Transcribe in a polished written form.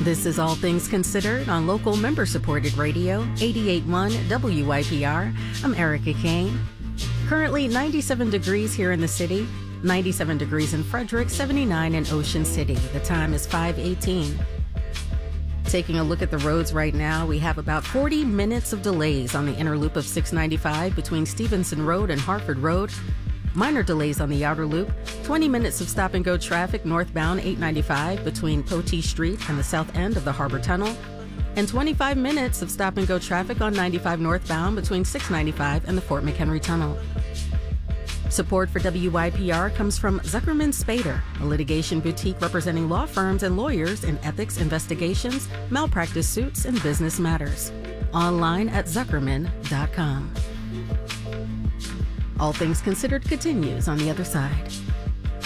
This is All Things Considered on local member-supported radio, 88.1 WYPR. I'm Erica Kane. Currently 97 degrees here in the city, 97 degrees in Frederick, 79 in Ocean City. The time is 5:18. Taking a look at the roads right now, we have about 40 minutes of delays on the inner loop of 695 between Stevenson Road and Harford Road. Minor delays on the outer loop, 20 minutes of stop-and-go traffic northbound 895 between Poteet Street and the south end of the Harbor Tunnel, and 25 minutes of stop-and-go traffic on 95 northbound between 695 and the Fort McHenry Tunnel. Support for WYPR comes from Zuckerman Spader, a litigation boutique representing law firms and lawyers in ethics investigations, malpractice suits, and business matters. Online at Zuckerman.com. All Things Considered continues on the other side.